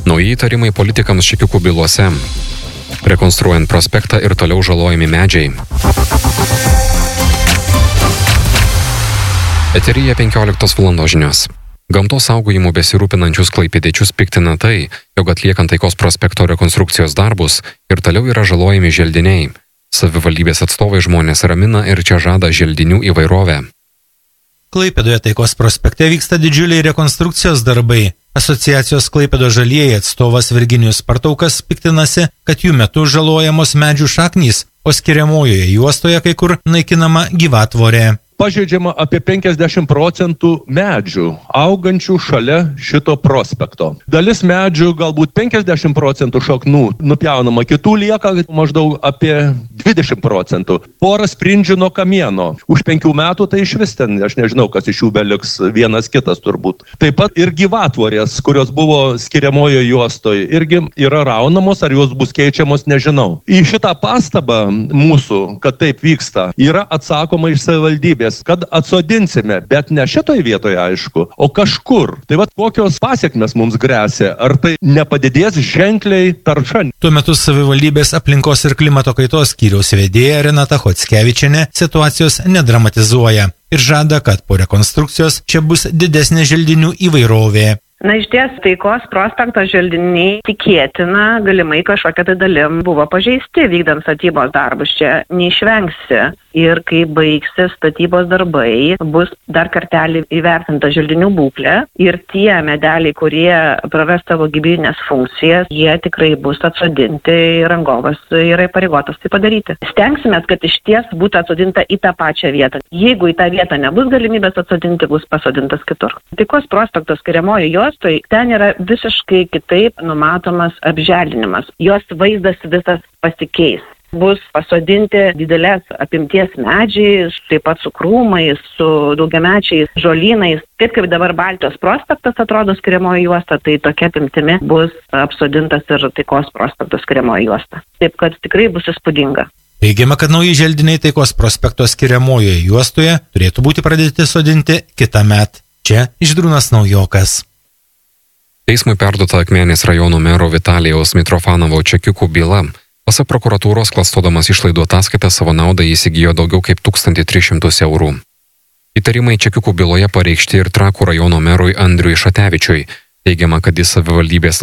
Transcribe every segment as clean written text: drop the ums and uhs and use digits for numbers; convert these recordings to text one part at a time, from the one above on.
Nauji įtarimai politikams Čekiukų bylose. Rekonstruojant prospektą ir toliau žalojami medžiai. Eteryje 15 valandos žinios. Gamtos saugojimu besirūpinančius klaipėdiečius piktina tai, jog atliekant Taikos prospekto rekonstrukcijos darbus ir toliau yra žalojami želdiniai. Savivaldybės atstovai žmonės ramina ir čia žada želdinių įvairovę. Klaipėdoje Taikos prospekte vyksta didžiuliai rekonstrukcijos darbai. Asociacijos Klaipėdos žalieji atstovas Virginijus Partaukas piktinasi, kad jų metu žalojamos medžių šaknys, o skiriamojoje juostoje kai kur naikinama gyvatvorė. Pažeidžiama apie 50% medžių augančių šalia šito prospekto. Dalis medžių, galbūt 50% šaknų nupjaunama, kitų lieka maždaug apie 20%. Pora sprindžių nuo kamieno. Už 5 metų tai išvis ten, aš nežinau, kas iš jų beliks, vienas kitas turbūt. Taip pat ir gyvatvorės, kurios buvo skiriamojo juostoje, irgi yra raunamos, ar jos bus keičiamos, nežinau. Į šitą pastabą mūsų, kad taip vyksta, yra atsakoma iš savivaldybės, kad atsodinsime, bet ne šitoj vietoje aišku, o kažkur. Tai vat kokios pasiekmes mums gresia, ar tai nepadidės ženkliai tarša? Tuo metu savivaldybės aplinkos ir klimato kaitos skyriaus vedėja Renata Chockevičienė situacijos nedramatizuoja ir žada, kad po rekonstrukcijos čia bus didesnė želdinių įvairovė. Išties Taikos prospekto želdiniai tikėtina, galimai kažkokia tai dalim buvo pažeisti vykdant statybos darbus, čia neišvengsi. Ir kai baigsis statybos darbai, bus dar kartelį įvertinta želdinių būklė ir tie medeliai, kurie praras savo gyvybines funkcijas, jie tikrai bus atsodinti ir rangovas yra įpareigotas tai padaryti. Stengsime, kad išties būtų atsodinta į tą pačią vietą. Jeigu į tą vietą nebus galimybės atsodinti, bus pasodintas kitur. Taikos prospekto skiriamojo juostoj ten yra visiškai kitaip numatomas apželdinimas. Jos vaizdas visas pasikeis. Bus pasodinti didelės apimties medžiai, taip pat su krūmais, su daugiamečiais žolynais. Taip kaip dabar Baltijos prospektas atrodo skiriamoji juosta, tai tokia apimtimi bus apsodintas ir Taikos prospekto skiriamoji juosta. Taip kad tikrai bus įspūdinga. Teigiama, kad nauji želdiniai Taikos prospekto skiriamojoje juostoje turėtų būti pradėti sodinti kitąmet. Čia Žydrūnas Naujokas. Teismui perduota Akmenės rajono mero Vitalijaus Mitrofanovo Čekiukų byla. Pasak prokuratūros, klastodamas išlaidų ataskaitą savo naudą įsigijo daugiau kaip 1300 eurų. Įtarimai Čekiukų byloje pareikšti ir Trakų rajono merui Andriui Šatevičiui. Teigiama, kad jis savivaldybės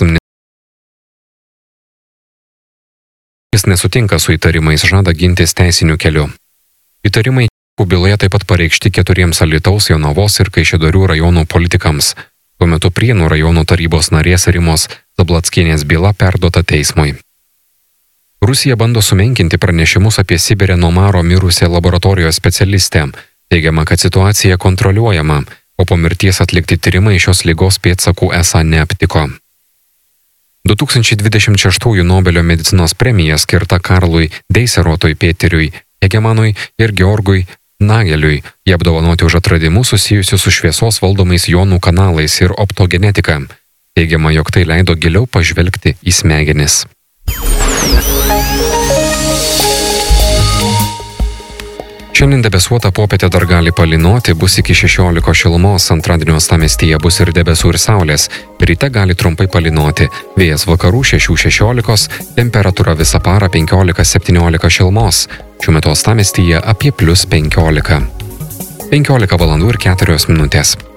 jis nesutinka su įtarimais, žada gintis teisiniu keliu. Įtarimai Čekiukų byloje taip pat pareikšti 4 Alytaus, Jonavos ir Kaišiadorių rajonų politikams. Tuo metu Prienų rajono tarybos narės Rimos Zablackienės byla perduota teismui. Rusija bando sumenkinti pranešimus apie Sibire nuo maro mirusią laboratorijos specialistę. Teigiama, kad situacija kontroliuojama, o po mirties atlikti tyrimai šios ligos pėdsakų esą neaptiko. 2026 Nobelio medicinos premija skirta Karlui Deiserotui Pėteriui, Hegemanui ir Georgui Nageliui. Jie apdovanoti už atradimus susijusius su šviesos valdomais jonų kanalais ir optogenetika. Teigiama, jog tai leido giliau pažvelgti į smegenis. Šiandien debesuota popietė dar gali palynoti, bus iki 16 šilumos, antradienio uostamiestyje bus ir debesų ir saulės, ryte gali trumpai palynoti, vėjas vakarų 6-16, temperatūra visą parą 15-17 šilumos, šiuo metu uostamiestyje apie +15. 15 valandų ir 4 minutės.